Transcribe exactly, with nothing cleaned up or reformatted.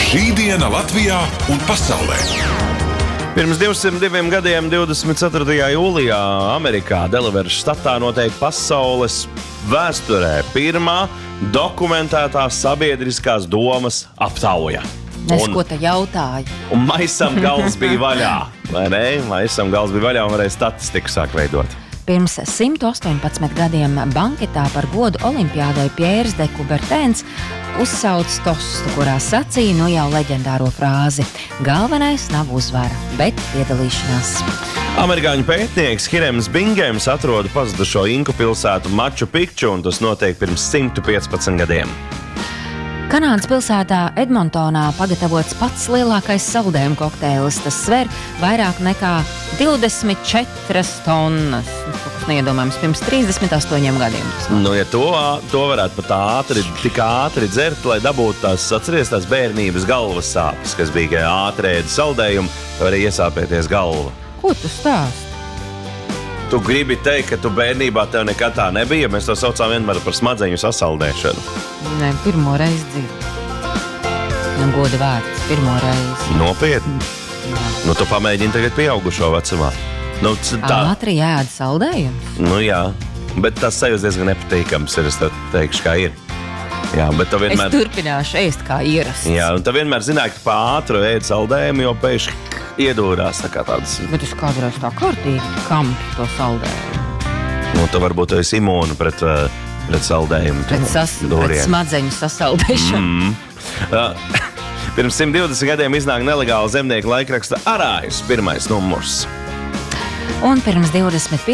Šī diena Latvijā un pasaulē. Pirms divsimt diviem gadiem, divdesmit ceturtajā jūlijā, Amerikā, Delaveras štatā notiek pasaules vēsturē pirmā dokumentētā sabiedriskās domas aptauja. Es ko te jautāju? Un maisam gals bija vaļā, vai ne? Maisam gals bija vaļā un varēja statistiku sāk veidot. Pirms simt astoņpadsmit gadiem banketā par godu olimpiādai Pjērs de Kubertēns uzsauc tostu, kurā sacīja nu jau leģendāro frāzi: galvenais nav uzvara, bet piedalīšanās. Amerikāņu pētnieks Hirems Bingems atrod pazudušo inku pilsētu Maču Pikču, un tas notiek pirms simt piecpadsmit gadiem. Kanādas pilsētā Edmontonā pagatavots pats lielākais saldējumu kokteilis. Tas sver vairāk nekā divdesmit četras tonnas. Tas neiedomājams pirms trīsdesmit astoņiem gadiem. Nu, ja to, to varētu pat ātri, tik ātri dzert, lai dabūtu tās, atceries tās bērnības galvas sāpes, kas bija, ka ātri ēda saldējumu, var iesāpēties galva. Ko tu stāsti? Tu gribi teikt, ka tu bērnībā tev nekad tā nebija? Mēs to saucām vienmēr par smadzeņu sasaldēšanu. Nē, pirmo reizi dzīvi. Nu, goda vārds, pirmo reizi. Nopietni? Jā. Nu, tu pamēģini tagad pieaugušo vecumā. Nu, tā... Ātri jēda saldējums? Nu, jā. Bet tas sajūs diezgan nepatīkams ir, es tev teikšu, kā ir. Jā, bet tu vienmēr... Es turpināšu ēst kā ierasts. Jā, un tu vienmēr zināji, ka pa ātru ēd saldējumu, jo pēkšņi iedūrās tā kā tādas... Bet es kādreiz tā kārtīgi kampi to saldējumu. Nu, tu varbūt esi imūnu pret, pret saldējumu. Pret, sas, pret smadzeņu sasaldēšanu. Mm. Uh, pirms simt divdesmit gadiem iznāk nelegāla zemnieku laikraksta Arājus pirmais numurs. Un pirms divdesmit